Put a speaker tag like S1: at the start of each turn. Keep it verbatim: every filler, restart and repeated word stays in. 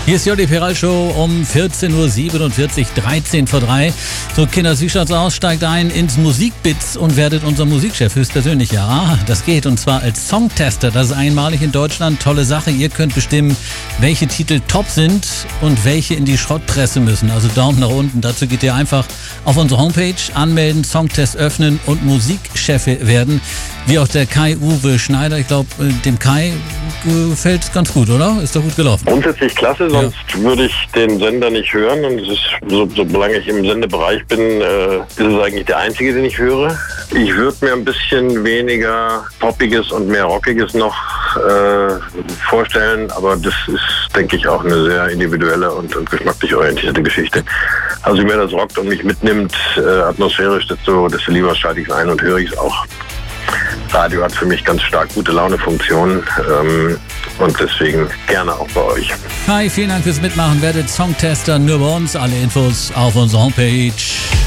S1: Hier ist Jordi Peral Show um vierzehn Uhr siebenundvierzig, dreizehn vor drei. So, Kinder, wie schaut's aus? Steigt ein ins Musikbits und werdet unser Musikchef höchstpersönlich. Ja, das geht. Und zwar als Songtester. Das ist einmalig in Deutschland. Tolle Sache. Ihr könnt bestimmen, welche Titel top sind und welche in die Schrottpresse müssen. Also Daumen nach unten. Dazu geht ihr einfach auf unsere Homepage, anmelden, Songtest öffnen und Musikchef werden. Wie auch der Kai-Uwe Schneider. Ich glaube, dem Kai gefällt es ganz gut, oder? Ist doch gut gelaufen.
S2: Grundsätzlich klasse, sonst ja. würde ich den Sender nicht hören. Und es ist, so, solange ich im Sendebereich bin, äh, ist es eigentlich der einzige, den ich höre. Ich würde mir ein bisschen weniger Poppiges und mehr Rockiges noch äh, vorstellen. Aber das ist, denke ich, auch eine sehr individuelle und, und geschmacklich orientierte Geschichte. Also je mehr das rockt und mich mitnimmt, äh, atmosphärisch, desto, desto lieber schalte ich es ein und höre ich es auch. Radio hat für mich ganz stark gute Laune-Funktionen ähm, und deswegen gerne auch bei euch.
S1: Hi, vielen Dank fürs Mitmachen. Werdet Songtester nur bei uns. Alle Infos auf unserer Homepage.